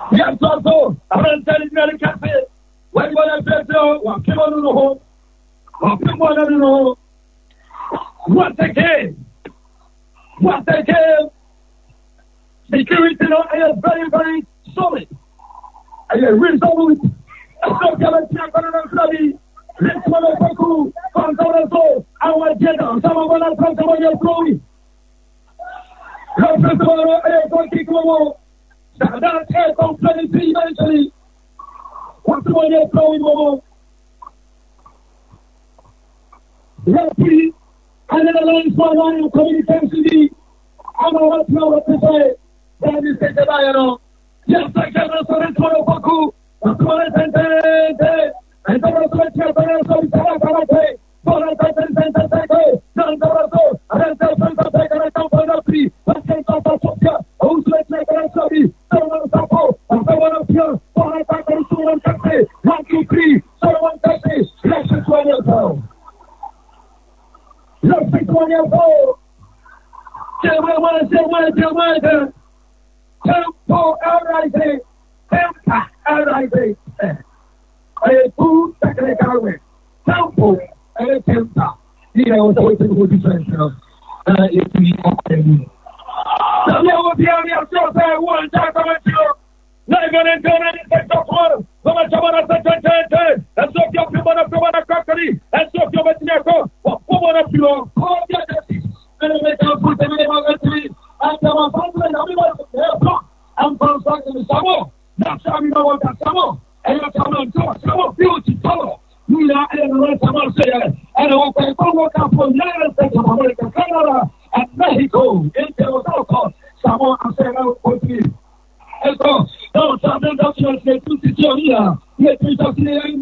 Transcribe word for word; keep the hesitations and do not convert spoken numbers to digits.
Yes, also, I'm telling you, I can't say, when you want to say, what people don't know, what people don't know, once again, once again, security law is very, very solid. And you're resolute. So, you have a check on the study. Let's go to the school. Come to the soul. I want to get down. Someone will come to your story. Come to the soul. That is completely eventually. What's the one you're throwing over? Let's see. And then the lines for one of communication. I don't want to know what to say. That is the dialogue. Yes, I can answer it for a Baku. What's the one I sent it? And the rest of the children are so sad. For a second sentence, none the rest of and then the sentence of the company of three. But can't stop the Sophia. Who's let's make a study? Someone Sapo, and someone of you. For a second, someone can say, one, two, three. Someone can say, let's just one years old. Let's just one years old. Say, well, well, say, well, say, well, Tempo, arising. Tempo, arising. A two technical way. Tempo. And temper. Here I was waiting for difference of uh, if we often. So there will be a real show there, one time from a show. Not going to turn any sex of water. So much of a second turn. And so your people of the one of crockery. And so your Betinaco. What woman of you are called the justice. And make out put them in the three. And there was something that I'm from Saxon in Samo. That's how we know what that's Samo. And that's how I'm talking. Samo, beauty, follow. We are in the rest of our city, and we can go up from the United States of America, Canada, and Mexico. In the so-called Samoa and Sarah Portuguese. And so, those are the documents that you see here. Let me talk to you.